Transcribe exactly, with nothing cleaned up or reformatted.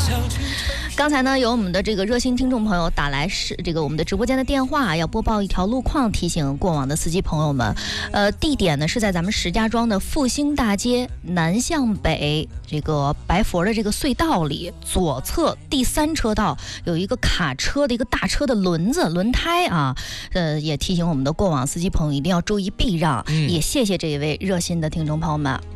刚才呢，有我们的这个热心听众朋友打来是这个我们的直播间的电话，要播报一条路况，提醒过往的司机朋友们。呃，地点呢是在咱们石家庄的复兴大街南向北这个白佛的这个隧道里，左侧第三车道有一个卡车的一个大车的轮子轮胎啊。呃，也提醒我们的过往司机朋友一定要注意避让。嗯、也谢谢这一位热心的听众朋友们。